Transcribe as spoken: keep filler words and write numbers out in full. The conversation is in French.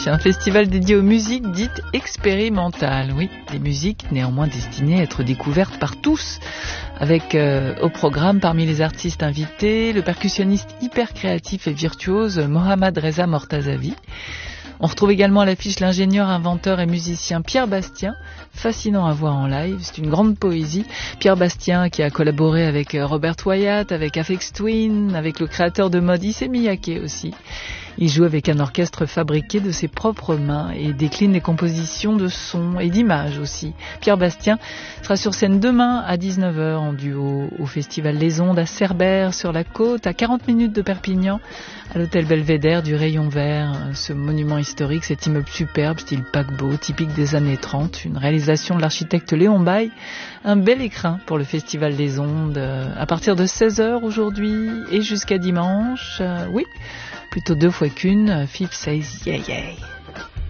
Un festival dédié aux musiques dites expérimentales. Oui, des musiques néanmoins destinées à être découvertes par tous. Avec euh, au programme, parmi les artistes invités, le percussionniste hyper créatif et virtuose Mohammad Reza Mortazavi. On retrouve également à l'affiche l'ingénieur, inventeur et musicien Pierre Bastien, fascinant à voir en live, c'est une grande poésie. Pierre Bastien qui a collaboré avec Robert Wyatt, avec Aphex Twin, avec le créateur de mode Issey Miyake aussi. Il joue avec un orchestre fabriqué de ses propres mains et décline des compositions de sons et d'images aussi. Pierre Bastien sera sur scène demain à dix-neuf heures en duo au Festival Les Ondes à Cerbère sur la côte, à quarante minutes de Perpignan, à l'hôtel Belvédère du Rayon Vert. Ce monument historique, cet immeuble superbe, style paquebot, typique des années trente, une réalisation de l'architecte Léon Baille. Un bel écrin pour le Festival des Ondes à partir de seize heures aujourd'hui et jusqu'à dimanche. Euh, oui, plutôt deux fois qu'une. Phil says yeah yeah.